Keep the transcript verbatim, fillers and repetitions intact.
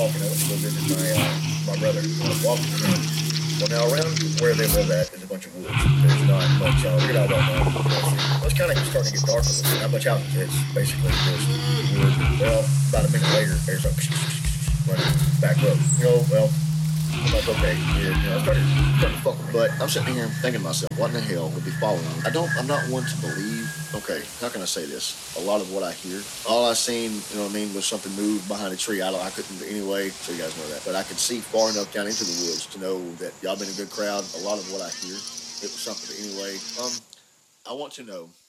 walking. I went to go visit my uh, my brother. I was walking around. Well, now around where they live at is a bunch of woods. There's not much. Uh, we get out about nine. Well, it's kind of starting to get dark a little bit. Not much out. It's basically just wood. Well, about a minute later, there's a running back up. You know, well, I'm like, okay, yeah, you know, I started, started to fuck with it. But I'm sitting here thinking to myself, what in the hell would be following me? I don't, I'm not one to believe, okay, how can I say this? A lot of what I hear, all I seen, you know what I mean, was something move behind a tree. I, don't, I couldn't, anyway, so you guys know that. But I could see far enough down into the woods to know that y'all been a good crowd. A lot of what I hear, it was something. But anyway, um, I want to know